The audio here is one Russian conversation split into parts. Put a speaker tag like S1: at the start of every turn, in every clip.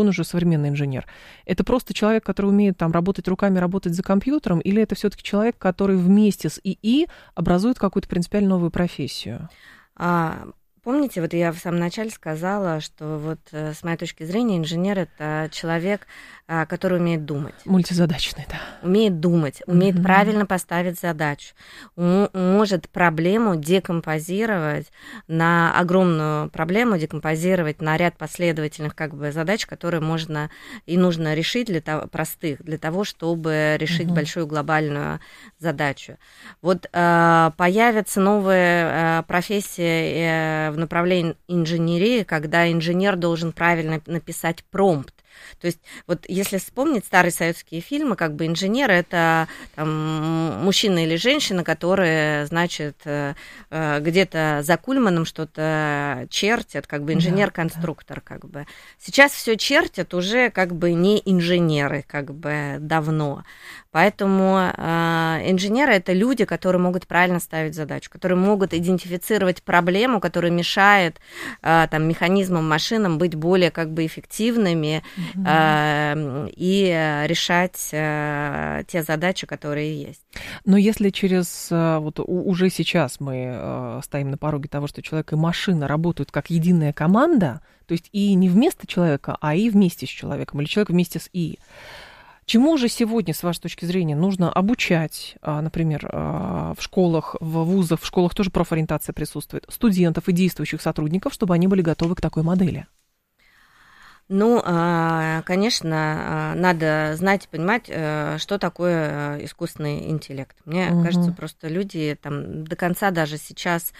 S1: он уже современный инженер. Это просто человек, который умеет там работать руками, работать за компьютером, или это все-таки человек, который вместе с ИИ образует какую-то принципиально новую профессию?
S2: Помните, вот я в самом начале сказала, что вот с моей точки зрения инженер — это человек, который умеет думать.
S1: Мультизадачный, да.
S2: Умеет думать, умеет правильно поставить задачу, может проблему декомпозировать на огромную проблему, декомпозировать на ряд последовательных как бы задач, которые можно и нужно решить простых, для того, чтобы решить большую глобальную задачу. Вот появятся новые профессии в направлении инженерии, когда инженер должен правильно написать промпт. То есть вот если вспомнить старые советские фильмы, как бы инженер — это там, мужчина или женщина, которые, значит, где-то за кульманом что-то чертят, как бы инженер-конструктор, как бы. Сейчас все чертят уже как бы не инженеры, как бы давно. Поэтому инженеры — это люди, которые могут правильно ставить задачу, которые могут идентифицировать проблему, которая мешает там, механизмам, машинам быть более как бы эффективными и решать те задачи, которые есть.
S1: Но если вот уже сейчас мы стоим на пороге того, что человек и машина работают как единая команда, то есть и не вместо человека, а и вместе с человеком, или человек вместе с ИИ, чему же сегодня, с вашей точки зрения, нужно обучать, например, в школах, в вузах, в школах тоже профориентация присутствует, студентов и действующих сотрудников, чтобы они были готовы к такой модели?
S2: Ну, конечно, надо знать и понимать, что такое искусственный интеллект. Мне кажется, просто люди там до конца даже сейчас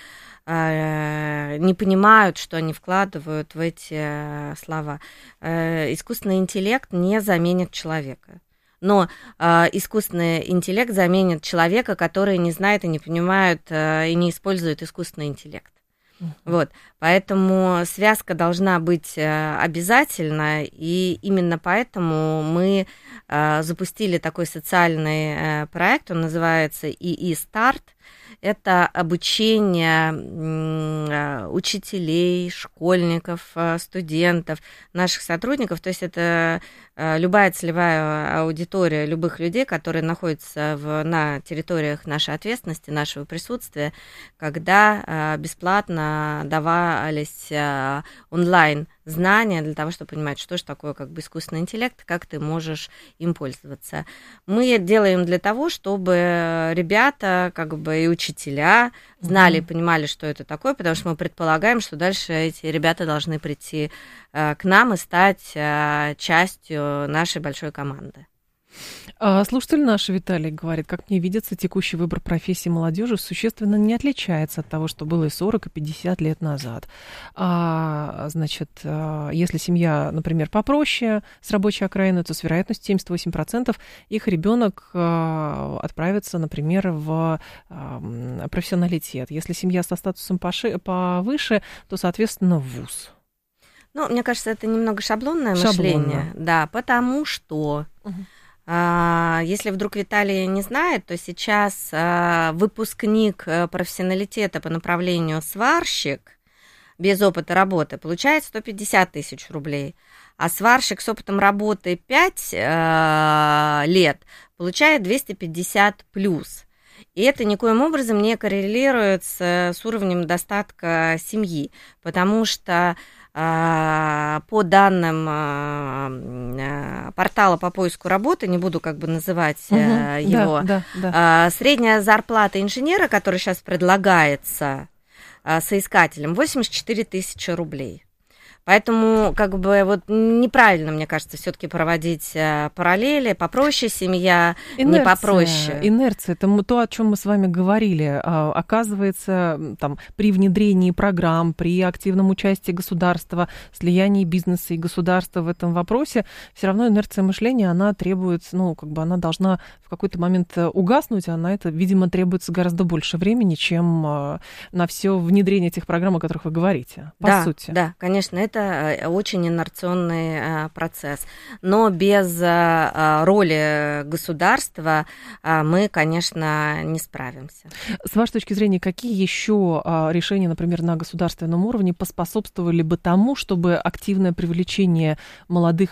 S2: не понимают, что они вкладывают в эти слова. Искусственный интеллект не заменит человека. Но искусственный интеллект заменит человека, который не знает и не понимает и не использует искусственный интеллект. Вот, поэтому связка должна быть обязательна, и именно поэтому мы запустили такой социальный проект, он называется ИИ Старт. Это обучение учителей, школьников, студентов, наших сотрудников. То есть это любая целевая аудитория любых людей, которые находятся на территориях нашей ответственности, нашего присутствия, когда бесплатно давались онлайн знания для того, чтобы понимать, что же такое как бы искусственный интеллект, как ты можешь им пользоваться. Мы делаем для того, чтобы ребята, как бы и учителя знали и понимали, что это такое, потому что мы предполагаем, что дальше эти ребята должны прийти к нам и стать частью нашей большой команды.
S1: Слушатель наш Виталий говорит: как мне видится, текущий выбор профессии молодежи существенно не отличается от того, что было и 40, и 50 лет назад. Значит, если семья, например, попроще с рабочей окраины, то с вероятностью 78% их ребенок отправится, например, в профессионалитет. Если семья со статусом повыше, то, соответственно, в вуз.
S2: Ну, мне кажется, это немного шаблонное мышление. Да, потому что... Если вдруг Виталий не знает, то сейчас выпускник профессионалитета по направлению сварщик без опыта работы получает 150 тысяч рублей, а сварщик с опытом работы 5 лет получает 250 плюс. И это никоим образом не коррелирует с уровнем достатка семьи, потому что по данным портала по поиску работы, не буду как бы называть его, средняя зарплата инженера, которая сейчас предлагается соискателям, 84 тысячи рублей. Поэтому, как бы, вот неправильно, мне кажется, все-таки проводить параллели. Попроще семья, не попроще.
S1: Инерция, это то, о чем мы с вами говорили. Оказывается, там, при внедрении программ, при активном участии государства, слиянии бизнеса и государства в этом вопросе, все равно инерция мышления, она требует, ну, как бы она должна в какой-то момент угаснуть, а на это, видимо, требуется гораздо больше времени, чем на все внедрение этих программ, о которых вы говорите, по сути.
S2: Да, конечно, это очень инерционный процесс. Но без роли государства мы, конечно, не справимся.
S1: С вашей точки зрения, какие еще решения, например, на государственном уровне поспособствовали бы тому, чтобы активное привлечение молодых